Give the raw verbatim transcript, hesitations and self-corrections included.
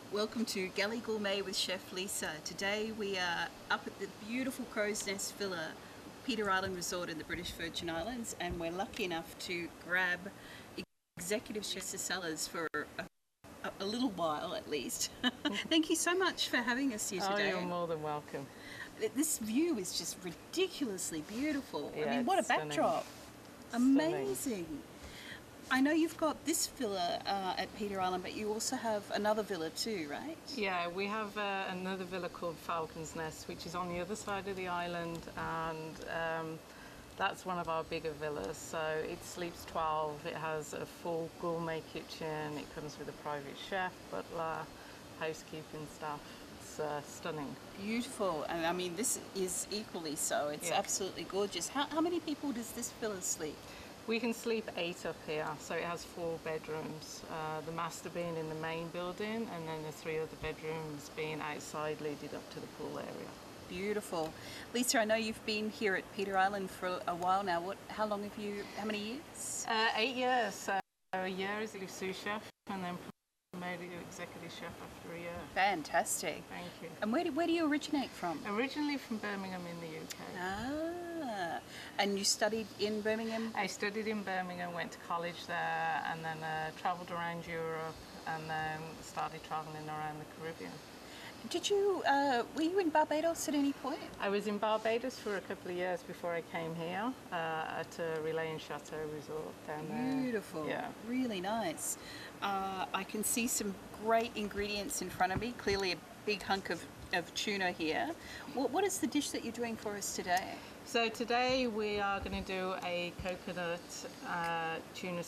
Welcome to Galley Gourmet with Chef Lisa. Today we are up at the beautiful Crow's Nest Villa, Peter Island Resort in the British Virgin Islands, and we're lucky enough to grab Executive Chef Sellers for a, a, a little while at least. Thank you so much for having us here today. Oh, you're more than welcome. This view is just ridiculously beautiful. Yeah, I mean, what a stunning. backdrop. Stunning. Amazing. I know you've got this villa uh, at Peter Island, but you also have another villa too, right? Yeah, we have uh, another villa called Falcon's Nest, which is on the other side of the island, and um, that's one of our bigger villas. So it sleeps twelve, it has a full gourmet kitchen, it comes with a private chef, butler, housekeeping staff. It's uh, stunning. Beautiful, and I mean this is equally so. It's Yeah. absolutely gorgeous. How, how many people does this villa sleep? We can sleep eight up here, so it has four bedrooms, uh, the master being in the main building, and then the three other bedrooms being outside, leading up to the pool area. Beautiful. Lisa, I know you've been here at Peter Island for a while now. What? How long have you, how many years? Uh, eight years, so a year as a sous chef, and then promoted to executive chef after a year. Fantastic. Thank you. And where do, where do you originate from? Originally from Birmingham in the U K. Ah, and you studied in Birmingham? I studied in Birmingham, went to college there, and then uh, travelled around Europe, and then started travelling around the Caribbean. Did you, uh, were you in Barbados at any point? I was in Barbados for a couple of years before I came here uh, at a Relay and Chateau resort down there. Beautiful. Yeah. Really nice. Uh, I can see some great ingredients in front of me. Clearly a big hunk of, of tuna here. What, what is the dish that you're doing for us today? So today we are going to do a coconut uh, tuna